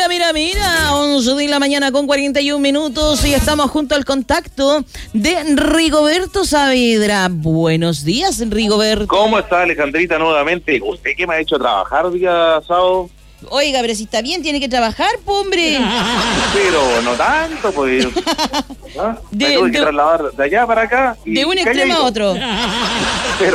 Mira, 11 de la mañana con 41 minutos y estamos junto al contacto de Rigoberto Saavedra. Buenos días, Rigoberto. ¿Cómo está, Alejandrita, nuevamente? ¿Usted qué me ha hecho trabajar día sábado? Oiga, pero si está bien, tiene que trabajar, hombre. Pero no tanto, pues. ¿Ah? Me tuve que trasladar de allá para acá. De un extremo a otro. Pero.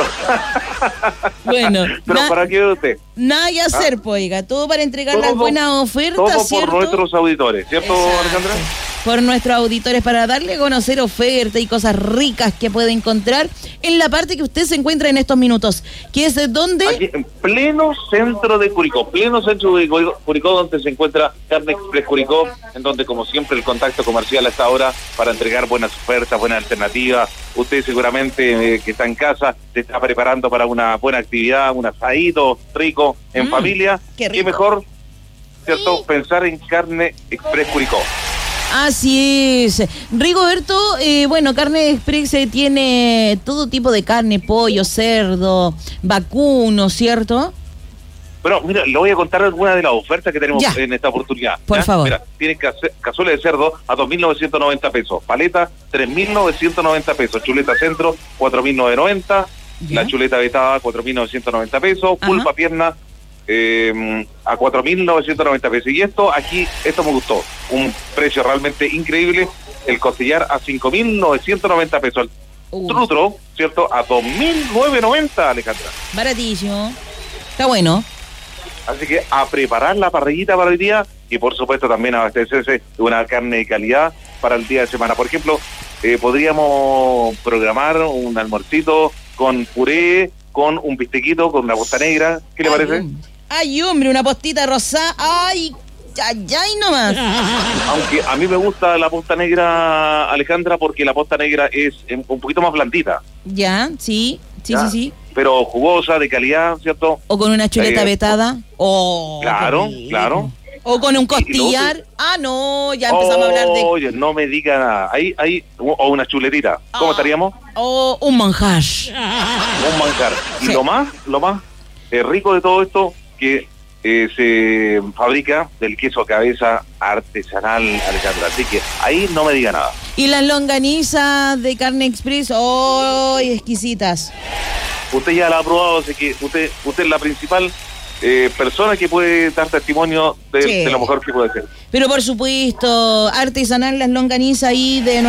Bueno. ¿Pero para qué usted? Nada que hacer, pues, oiga. Todo para entregar las buenas ofertas, todo ¿cierto? Por nuestros auditores, ¿cierto, Exacto. Alejandra? Por nuestros auditores, para darle a conocer ofertas y cosas ricas que puede encontrar en la parte que usted se encuentra en estos minutos, que es donde... Aquí, en pleno centro de Curicó, donde se encuentra Carne Express Curicó, en donde, como siempre, el contacto comercial a esta hora para entregar buenas ofertas, buenas alternativas. Usted seguramente que está en casa, se está preparando para una buena actividad, un asadito rico en familia. Qué rico. Qué mejor, ¿cierto?, pensar en Carne Express Curicó. Así es. Rigoberto, bueno, Carne Express tiene todo tipo de carne, pollo, cerdo, vacuno, ¿cierto? Bueno, mira, le voy a contar algunas de las ofertas que tenemos en esta oportunidad. Por favor. Mira, tiene cazuela de cerdo a 2.990 pesos, paleta 3.990 pesos, chuleta centro 4.990, la chuleta vetada 4.990 pesos, pulpa pierna a 4.990 pesos. Y esto me gustó, un precio realmente increíble, el costillar a 5.990 pesos, el trutro, ¿cierto?, a 2.990, Alejandra. Baratísimo, está bueno. Así que a preparar la parrillita para el día y por supuesto también abastecerse de una carne de calidad para el día de semana. Por ejemplo, podríamos programar un almuercito con puré, con un bistequito, con una posta negra. ¿Qué le parece? Ay, hombre, una postita rosada. Ay, nomás. Aunque a mí me gusta la posta negra, Alejandra, porque la posta negra es un poquito más blandita. Ya, sí. Pero jugosa, de calidad, ¿cierto? O con una chuleta vetada. Claro. O con un costillar. No, ya empezamos a hablar de... Oye, no me diga nada. O una chuletita. ¿Cómo estaríamos? O un manjar. Un manjar. Y Sí. lo más rico de todo esto, que se fabrica del queso cabeza artesanal, Alejandra. Así que ahí no me diga nada. Y las longanizas de Carne Express, exquisitas. Usted ya la ha probado, así que usted es la principal persona que puede dar testimonio de lo mejor que puede ser. Pero por supuesto, artesanal las longanizas ahí de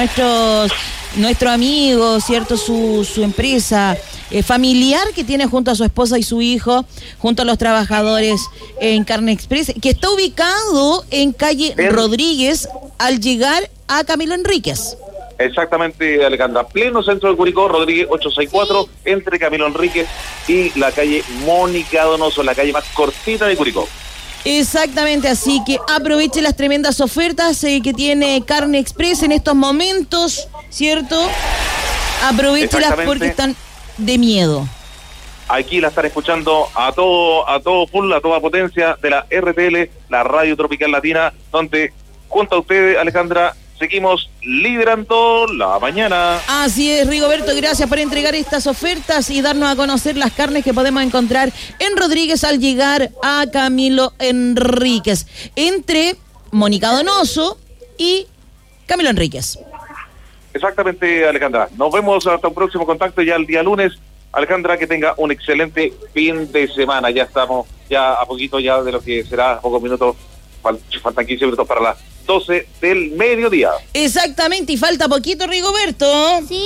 nuestro amigo, ¿cierto? Su empresa familiar que tiene junto a su esposa y su hijo, junto a los trabajadores en Carne Express, que está ubicado en calle Rodríguez al llegar a Camilo Enríquez. Exactamente, Alejandra, pleno centro de Curicó, Rodríguez 864, entre Camilo Enríquez y la calle Mónica Donoso, la calle más cortita de Curicó. Exactamente, así que aproveche las tremendas ofertas que tiene Carne Express en estos momentos, ¿cierto? Aprovechelas porque están de miedo. Aquí la están escuchando a todo full, a toda potencia de la RTL, la Radio Tropical Latina, donde junto a ustedes, Alejandra, seguimos liderando la mañana. Así es, Rigoberto, gracias por entregar estas ofertas y darnos a conocer las carnes que podemos encontrar en Rodríguez al llegar a Camilo Enríquez, entre Mónica Donoso y Camilo Enríquez. Exactamente, Alejandra. Nos vemos hasta un próximo contacto ya el día lunes. Alejandra, que tenga un excelente fin de semana. Ya estamos a poquito ya de lo que será, pocos minutos, faltan 15 minutos para las 12 del mediodía. Exactamente, y falta poquito, Rigoberto. Sí.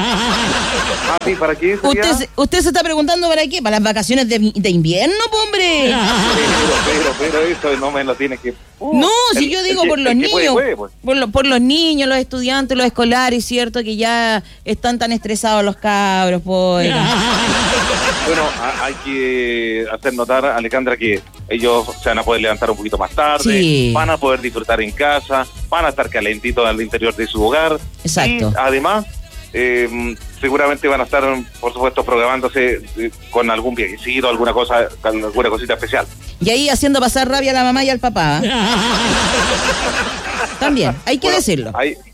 ¿Sí? ¿Para qué sería? ¿Usted se está preguntando para qué? ¿Para las vacaciones de invierno, hombre? Pero eso no me lo tiene que... No, si yo digo por los niños, pues. por los niños, los estudiantes, los escolares, ¿cierto? Que ya están tan estresados los cabros, pues. Bueno, hay que hacer notar, Alejandra, que ellos se van a poder levantar un poquito más tarde, van a poder disfrutar en casa, van a estar calentitos al interior de su hogar. Exacto. Y además, seguramente van a estar, por supuesto, programándose con algún viajecito, alguna cosita especial. Y ahí haciendo pasar rabia a la mamá y al papá. También, hay que decirlo.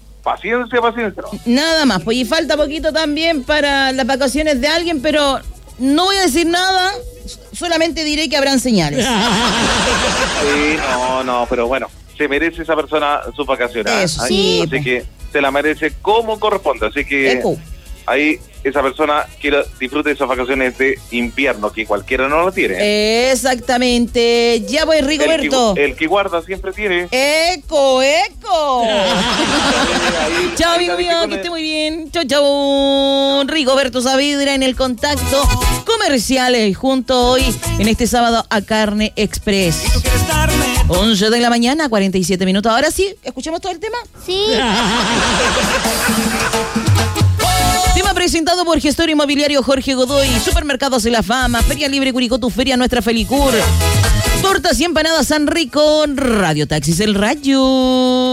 Paciencia. Nada más, pues y falta poquito también para las vacaciones de alguien, pero No voy a decir nada, solamente diré que habrán señales. Sí, no, pero bueno, se merece esa persona sus vacaciones. Eso, sí. Así que se la merece como corresponde. Así que ahí esa persona disfrute de esas vacaciones de invierno, que cualquiera no lo tiene. Exactamente. Ya voy, Rigoberto. El que guarda siempre tiene. ¡Eco! Chao, amigo mío, que esté muy bien. Chao. Rigoberto Saavedra en el contacto comerciales junto hoy en este sábado a Carne Express. 11 de la mañana, 47 minutos. Ahora sí, ¿escuchamos todo el tema? Sí. Tema presentado por Gestor Inmobiliario Jorge Godoy, Supermercados de la Fama, Feria Libre Curicó, tu feria, nuestra Felicur, tortas y empanadas San Rico, Radio Taxis El Rayo.